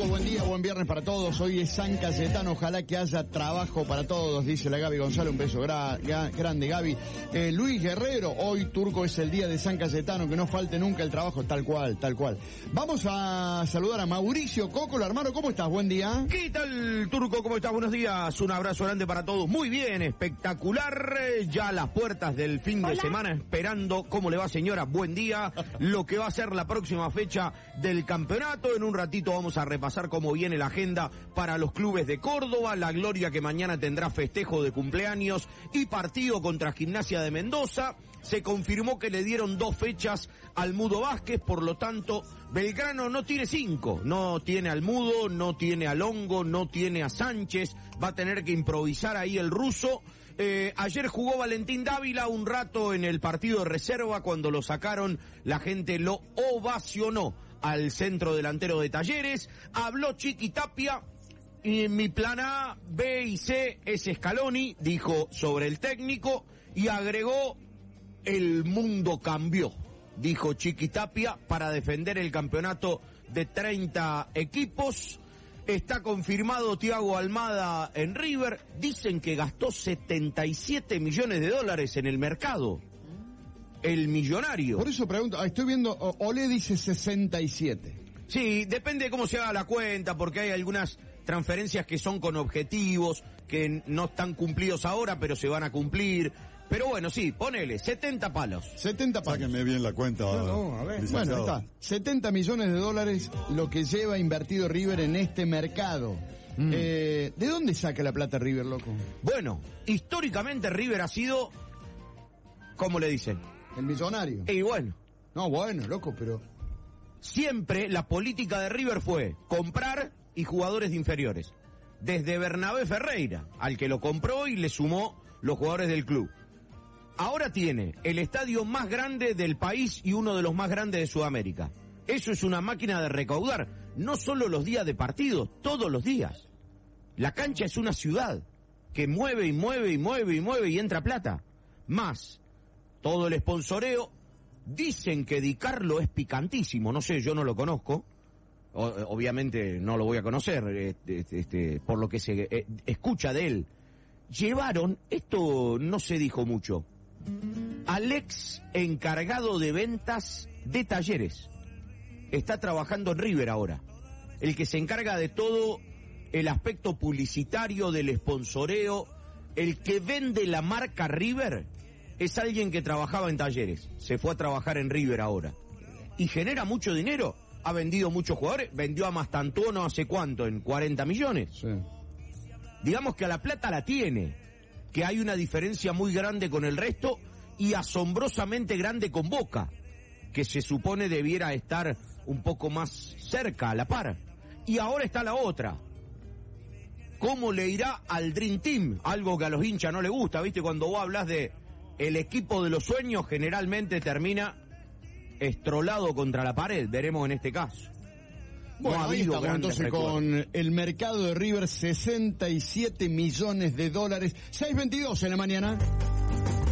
chicos, buen día, buen viernes para todos. Hoy es San Cayetano, ojalá que haya trabajo para todos, dice la Gaby González, un beso grande Gaby. Luis Guerrero, hoy Turco es el día de San Cayetano, que no falte nunca el trabajo, tal cual. Vamos a saludar a Mauricio Cocolo, hermano, ¿cómo estás? Buen día. ¿Qué tal, Turco? ¿Cómo estás? Buenos días, un abrazo grande para todos. Muy bien, espectacular, ya a las puertas del fin de semana, esperando. ¿Cómo le va, señora? Buen día, lo que va a ser la próxima fecha del campeonato. En un ratito vamos a repasar cómo viene la agenda para los clubes de Córdoba, la Gloria que mañana tendrá festejo de cumpleaños y partido contra Gimnasia de Mendoza. Se confirmó que le dieron 2 fechas al Mudo Vázquez, por lo tanto, Belgrano no tiene 5, no tiene al Mudo, no tiene a Longo, no tiene a Sánchez, va a tener que improvisar ahí el ruso. Ayer jugó Valentín Dávila un rato en el partido de reserva, cuando lo sacaron la gente lo ovacionó al centro delantero de Talleres. Habló Chiqui Tapia, y mi plan A, B y C es Scaloni, dijo sobre el técnico, y agregó: el mundo cambió, dijo Chiqui Tapia, para defender el campeonato de 30 equipos. Está confirmado Thiago Almada en River. Dicen que gastó $77 millones en el mercado. El millonario. Por eso pregunto, estoy viendo, Olé dice 67. Sí, depende de cómo se haga la cuenta, porque hay algunas transferencias que son con objetivos, que no están cumplidos ahora, pero se van a cumplir. Pero bueno, sí, ponele, 70 palos. 70 palos. Sáquenme bien la cuenta. No, a ver. Bueno, está. $70 millones lo que lleva invertido River en este mercado. ¿De dónde saca la plata River, loco? Bueno, históricamente River ha sido, ¿cómo le dicen? El millonario. Y bueno. No, bueno, loco, pero... Siempre la política de River fue comprar y jugadores de inferiores. Desde Bernabé Ferreira, al que lo compró y le sumó los jugadores del club. Ahora tiene el estadio más grande del país y uno de los más grandes de Sudamérica. Eso es una máquina de recaudar, no solo los días de partido, todos los días. La cancha es una ciudad que mueve y entra plata. Más todo el sponsoreo. Dicen que Di Carlo es picantísimo, no sé, yo no lo conozco. Obviamente no lo voy a conocer, por lo que se escucha de él. Llevaron, esto no se dijo mucho, al ex encargado de ventas de Talleres. Está trabajando en River ahora. El que se encarga de todo el aspecto publicitario, del sponsoreo, el que vende la marca River, es alguien que trabajaba en Talleres. Se fue a trabajar en River ahora. Y genera mucho dinero. Ha vendido muchos jugadores. Vendió a Mastantuono hace cuánto, en 40 millones. Sí. Digamos que a la plata la tiene, que hay una diferencia muy grande con el resto y asombrosamente grande con Boca, que se supone debiera estar un poco más cerca, a la par. Y ahora está la otra. ¿Cómo le irá al Dream Team? Algo que a los hinchas no les gusta, ¿viste? Cuando vos hablas de el equipo de los sueños, generalmente termina estrolado contra la pared. Veremos en este caso. Bueno, no ha ahí habido estamos entonces con el mercado de River, $67 millones. 6:22 en la mañana.